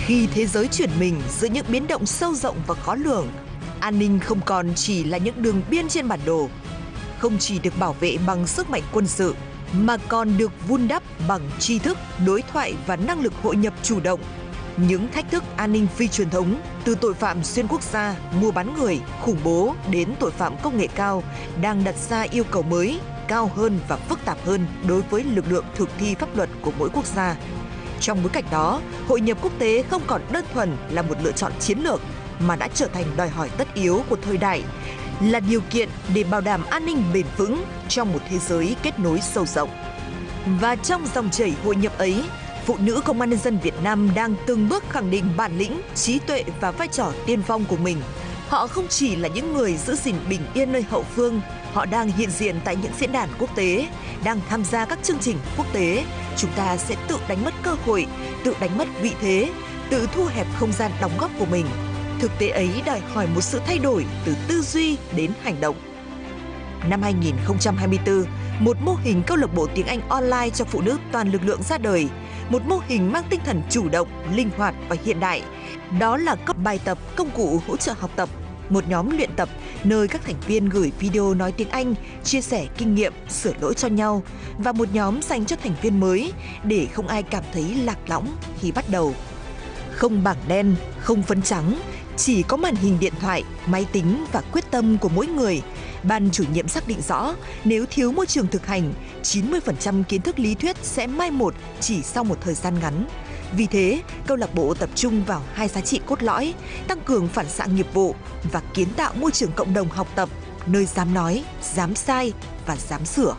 Khi thế giới chuyển mình giữa những biến động sâu rộng và khó lường, an ninh không còn chỉ là những đường biên trên bản đồ, không chỉ được bảo vệ bằng sức mạnh quân sự, mà còn được vun đắp bằng tri thức, đối thoại và năng lực hội nhập chủ động. Những thách thức an ninh phi truyền thống, từ tội phạm xuyên quốc gia, mua bán người, khủng bố đến tội phạm công nghệ cao, đang đặt ra yêu cầu mới, cao hơn và phức tạp hơn đối với lực lượng thực thi pháp luật của mỗi quốc gia. Trong bối cảnh đó, hội nhập quốc tế không còn đơn thuần là một lựa chọn chiến lược, mà đã trở thành đòi hỏi tất yếu của thời đại, là điều kiện để bảo đảm an ninh bền vững trong một thế giới kết nối sâu rộng. Và trong dòng chảy hội nhập ấy, phụ nữ Công an Nhân dân Việt Nam đang từng bước khẳng định bản lĩnh, trí tuệ và vai trò tiên phong của mình. Họ không chỉ là những người giữ gìn bình yên nơi hậu phương, họ đang hiện diện tại những diễn đàn quốc tế, đang tham gia các chương trình quốc tế. Chúng ta sẽ tự đánh mất cơ hội, tự đánh mất vị thế, tự thu hẹp không gian đóng góp của mình. Thực tế ấy đòi hỏi một sự thay đổi từ tư duy đến hành động. Năm 2024, một mô hình câu lạc bộ tiếng Anh online cho phụ nữ toàn lực lượng ra đời, một mô hình mang tinh thần chủ động, linh hoạt và hiện đại. Đó là cấp bài tập, công cụ hỗ trợ học tập, một nhóm luyện tập nơi các thành viên gửi video nói tiếng Anh, chia sẻ kinh nghiệm, sửa lỗi cho nhau, và một nhóm dành cho thành viên mới để không ai cảm thấy lạc lõng khi bắt đầu. Không bảng đen, không phấn trắng, chỉ có màn hình điện thoại, máy tính và quyết tâm của mỗi người. Ban chủ nhiệm xác định rõ, nếu thiếu môi trường thực hành, 90% kiến thức lý thuyết sẽ mai một chỉ sau một thời gian ngắn. Vì thế, câu lạc bộ tập trung vào hai giá trị cốt lõi, tăng cường phản xạ nghiệp vụ và kiến tạo môi trường cộng đồng học tập, nơi dám nói, dám sai và dám sửa.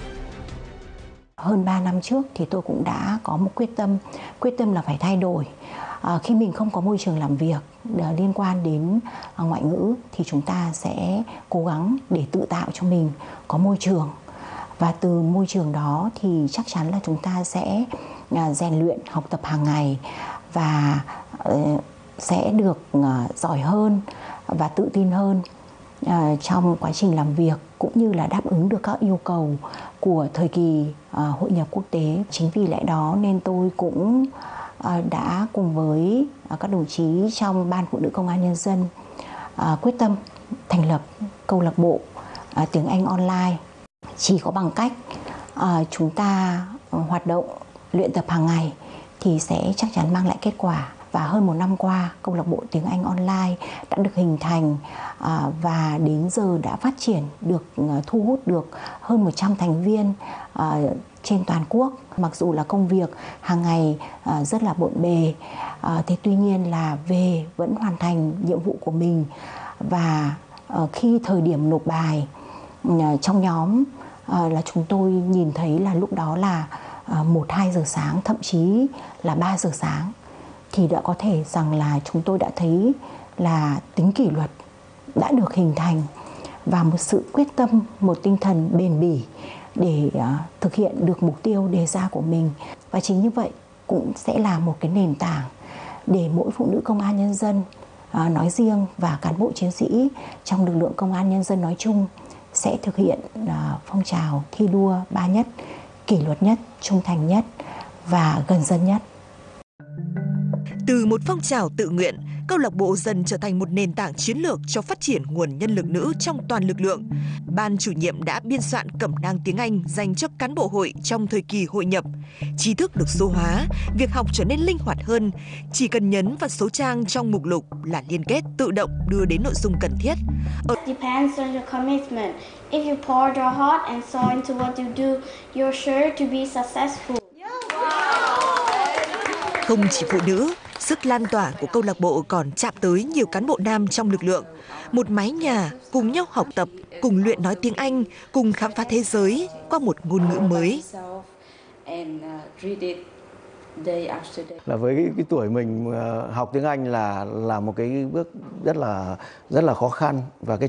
Hơn 3 năm trước thì tôi cũng đã có một quyết tâm là phải thay đổi. Khi mình không có môi trường làm việc liên quan đến ngoại ngữ thì chúng ta sẽ cố gắng để tự tạo cho mình có môi trường. Và từ môi trường đó thì chắc chắn là chúng ta sẽ rèn luyện học tập hàng ngày và sẽ được giỏi hơn và tự tin hơn trong quá trình làm việc, cũng như là đáp ứng được các yêu cầu của thời kỳ hội nhập quốc tế. Chính vì lẽ đó nên tôi cũng đã cùng với các đồng chí trong Ban Phụ nữ Công an Nhân dân quyết tâm thành lập câu lạc bộ tiếng Anh online. Chỉ có bằng cách chúng ta hoạt động, luyện tập hàng ngày thì sẽ chắc chắn mang lại kết quả. Và hơn một năm qua, câu lạc bộ tiếng Anh online đã được hình thành và đến giờ đã phát triển được, thu hút được hơn 100 thành viên trên toàn quốc. Mặc dù là công việc hàng ngày rất là bộn bề, thế tuy nhiên là về vẫn hoàn thành nhiệm vụ của mình. Và khi thời điểm nộp bài trong nhóm là chúng tôi nhìn thấy là lúc đó là 1-2 giờ sáng, thậm chí là 3 giờ sáng, thì đã có thể rằng là chúng tôi đã thấy là tính kỷ luật đã được hình thành và một sự quyết tâm, một tinh thần bền bỉ để thực hiện được mục tiêu đề ra của mình. Và chính như vậy cũng sẽ là một cái nền tảng để mỗi phụ nữ công an nhân dân nói riêng và cán bộ chiến sĩ trong lực lượng công an nhân dân nói chung sẽ thực hiện phong trào thi đua 3 nhất: kỷ luật nhất, trung thành nhất và gần dân nhất. Từ một phong trào tự nguyện, câu lạc bộ dần trở thành một nền tảng chiến lược cho phát triển nguồn nhân lực nữ trong toàn lực lượng. Ban chủ nhiệm đã biên soạn cẩm nang tiếng Anh dành cho cán bộ hội trong thời kỳ hội nhập. Tri thức được số hóa, việc học trở nên linh hoạt hơn. Chỉ cần nhấn vào số trang trong mục lục là liên kết tự động đưa đến nội dung cần thiết. Depends on your commitment. If you pour your heart and soul into what you do, you're sure to be successful. Không chỉ phụ nữ, sức lan tỏa của câu lạc bộ còn chạm tới nhiều cán bộ nam trong lực lượng. Một mái nhà, cùng nhau học tập, cùng luyện nói tiếng Anh, cùng khám phá thế giới qua một ngôn ngữ mới. Là với cái tuổi mình học tiếng Anh là một cái bước rất là khó khăn, và cái